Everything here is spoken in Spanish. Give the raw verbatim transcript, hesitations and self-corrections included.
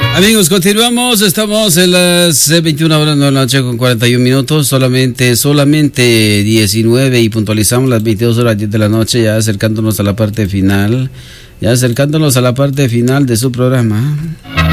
Amigos, continuamos, estamos en las veintiuna horas de la noche con cuarenta y un minutos, solamente, solamente diecinueve y puntualizamos las veintidós horas diez de la noche, ya acercándonos a la parte final, ya acercándonos a la parte final de su programa.